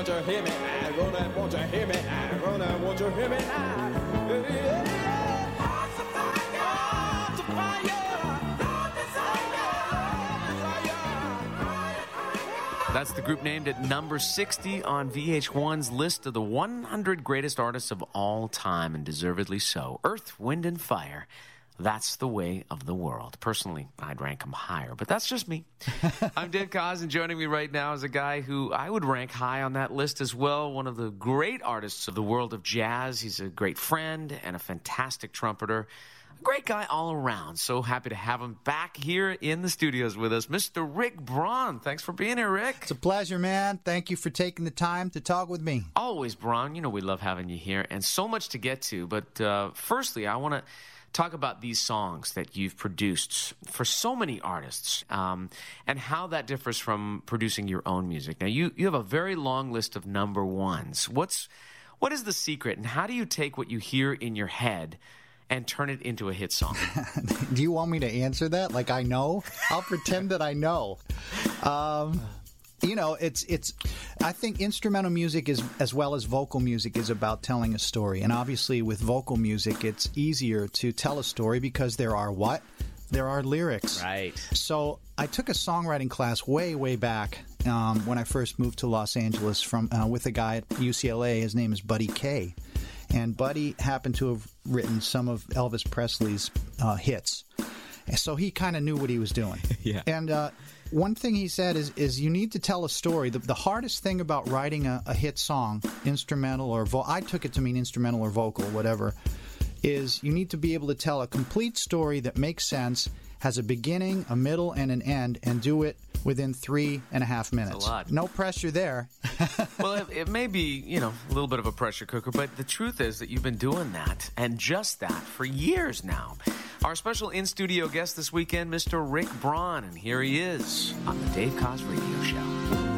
won't you hear me now? Ronan, won't you hear me now? Ronan, won't you hear me now? Hearts of fire, hearts of fire, no desire. That's the group named at number 60 on VH1's list of the 100 greatest artists of all time, and deservedly so. Earth, Wind, and Fire. That's the way of the world. Personally, I'd rank him higher, but that's just me. I'm Dave Koz, and joining me right now is a guy who I would rank high on that list as well. One of the great artists of the world of jazz. He's a great friend and a fantastic trumpeter. A great guy all around. So happy to have him back here in the studios with us. Mr. Rick Braun. Thanks for being here, Rick. It's a pleasure, man. Thank you for taking the time to talk with me. Always, Braun. You know we love having you here, and so much to get to. But firstly, I want to talk about these songs that you've produced for so many artists, and how that differs from producing your own music. Now, you have a very long list of number ones. What is the secret, and how do you take what you hear in your head and turn it into a hit song? Do you want me to answer that like I know? I'll pretend that I know. You know, I think instrumental music is, as well as vocal music, is about telling a story. And obviously with vocal music, it's easier to tell a story because there are what? There are lyrics. Right. So I took a songwriting class way back when I first moved to Los Angeles with a guy at UCLA. His name is Buddy Kaye. And Buddy happened to have written some of Elvis Presley's hits. So he kind of knew what he was doing. Yeah. And one thing he said is you need to tell a story. The hardest thing about writing a hit song, instrumental or vocal, I took it to mean instrumental or vocal, whatever, is you need to be able to tell a complete story that makes sense, has a beginning, a middle, and an end, and do it within 3.5 minutes. That's a lot. No pressure there. Well, it may be, a little bit of a pressure cooker, but the truth is that you've been doing that, and just that, for years now. Our special in-studio guest this weekend, Mr. Rick Braun, and here he is on the Dave Koz Radio Show.